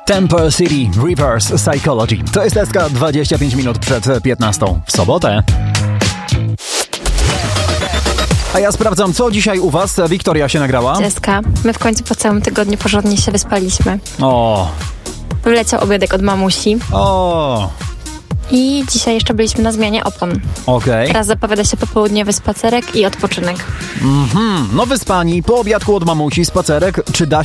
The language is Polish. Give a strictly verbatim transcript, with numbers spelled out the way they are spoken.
Temple City Reverse Psychology. To jest S K dwadzieścia pięć minut przed piętnastą w sobotę. A ja sprawdzam, co dzisiaj u was. Wiktoria się nagrała. Czeska, my w końcu po całym tygodniu porządnie się wyspaliśmy. O. Wyleciał obiadek od mamusi. O. I dzisiaj jeszcze byliśmy na zmianie opon. Okej. Okay. Teraz zapowiada się popołudniowy spacerek i odpoczynek. Mhm. No wyspani, po obiadku od mamusi, spacerek. Czy da